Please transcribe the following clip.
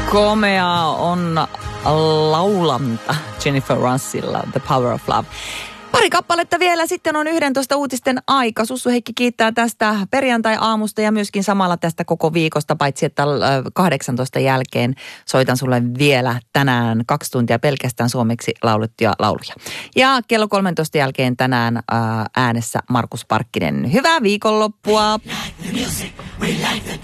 Komeaa on laulanta Jennifer Russilla, The Power of Love. Pari kappaletta vielä, sitten on 11 uutisten aika. Sussu Heikki kiittää tästä perjantai-aamusta ja myöskin samalla tästä koko viikosta, paitsi että 18 jälkeen soitan sulle vielä tänään 2 tuntia pelkästään suomeksi laulettuja lauluja. Ja kello 13 jälkeen tänään äänessä Markus Parkkinen. Hyvää viikonloppua! We like the music, we like the